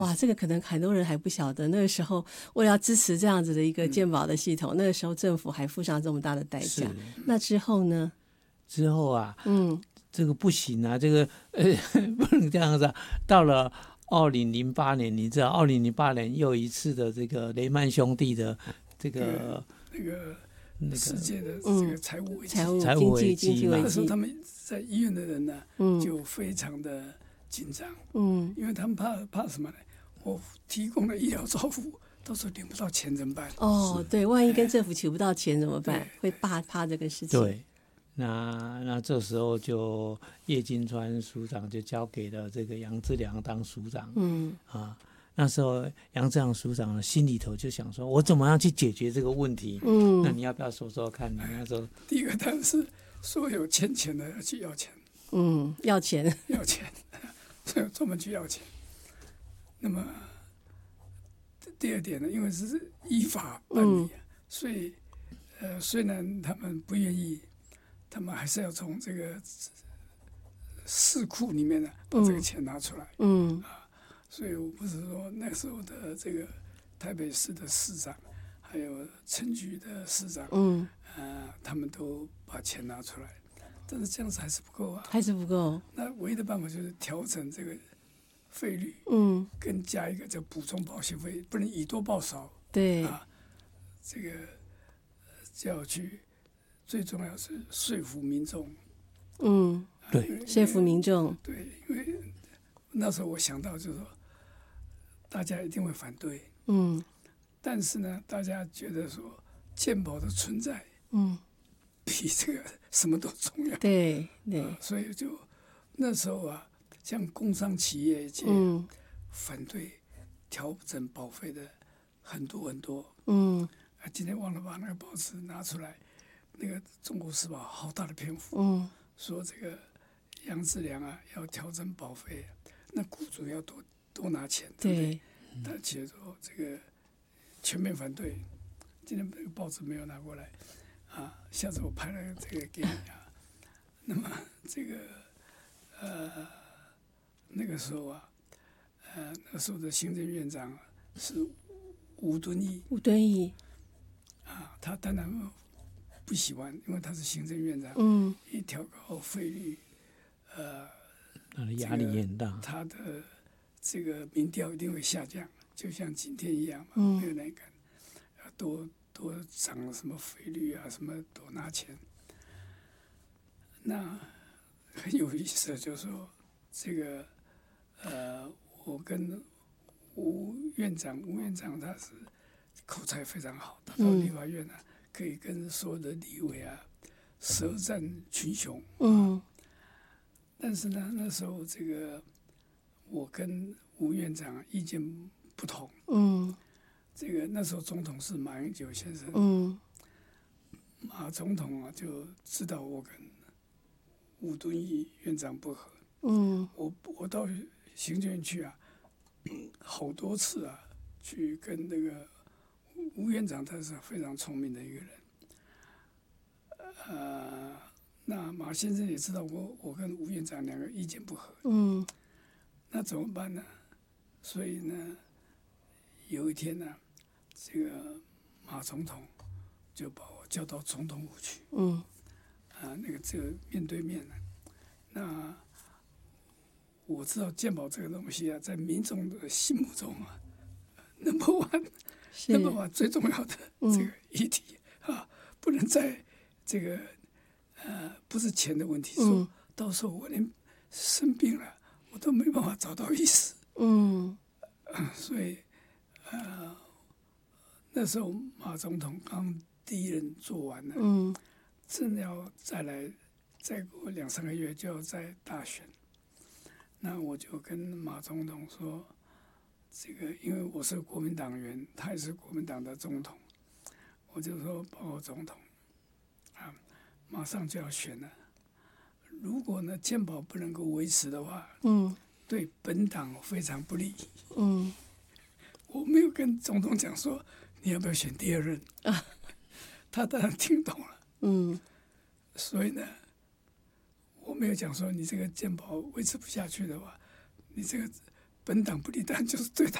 哇，这个可能很多人还不晓得，那个时候为了要支持这样子的一个健保的系统，那个时候政府还付上这么大的代价。那之后呢？ 之后啊，这个不行啊，这个不能这样子啊。到了2008年，你知道2008年又一次的这个雷曼兄弟的这个那个世界的这个财务危机， 经济危机， 那时候他们在医院的人呢，就非常的紧张，因为他们怕什么呢？我提供了医疗照护，到时候领不到钱怎么办？ 对，万一跟政府取不到钱怎么办？会怕这个事情。 对，那这时候就叶金川署长就交给了这个杨志良当署长，那时候杨志良署长心里头就想说，我怎么样去解决这个问题？那你要不要说说看？你那时候第一个当然是所有欠钱的要去要钱， 要钱， 所以专门去要钱。那么第二点呢，因为是依法办理，所以虽然他们不愿意，他们还是要从这个市库里面呢把这个钱拿出来。所以我不是说那时候的这个台北市的市长，还有陈局的市长，他们都把钱拿出来，但是这样子还是不够啊， 还是不够。 那唯一的办法就是调整这个费率，更加一个叫补充保险费，不能以多报少。 对这个就要去，最重要是说服民众。 对， 说服民众。 对，因为那时候我想到就是说，大家一定会反对。但是呢，大家觉得说健保的存在，比这个什么都重要。 对， 所以就那时候啊，像工商企业界反对调整保费的很多。今天忘了把那个报纸拿出来，那个《中国时报》好大的篇幅，说这个杨志良啊要调整保费，那雇主要多拿钱，对不对？他写说这个全面反对。今天那个报纸没有拿过来下次我拍了这个给你啊。那么这个那个时候啊，那个时候的行政院长是吴敦义他当然不喜欢，因为他是行政院长，一调高费率， 他的压力也很大， 他的这个民调一定会下降，就像今天一样嘛，没有人敢多涨什么费率啊，什么多拿钱。那很有意思的就是说，这个我跟吴院长他是口才非常好，他到立法院呢，可以跟所有的立委啊舌战群雄。但是呢，那时候这个我跟吴院长意见不同。这个那时候总统是马英九先生。马总统啊就知道我跟吴敦义院长不合。我到行政院去啊，好多次啊，去跟那个吴院长，他是非常聪明的一个人。那马先生也知道我跟吴院长两个意见不合。那怎么办呢？所以呢，有一天呢，这个马总统就把我叫到总统府去。那个这个面对面的，那我知道健保这个东西啊，在民众的心目中啊，number one 最重要的这个议题不能在这个不是钱的问题，说到时候我连生病了，我都没办法找到医师。所以那时候马总统刚第一任做完了，正要再过2-3个月就要再大选。那我就跟马总统说，这个因为我是国民党员，他也是国民党的总统，我就说报告总统马上就要选了，如果呢健保不能够维持的话，对本党非常不利。我没有跟总统讲说你要不要选第二任他当然听懂了。所以呢，我没有讲说你这个健保维持不下去的话，你这个本党不立党就是对党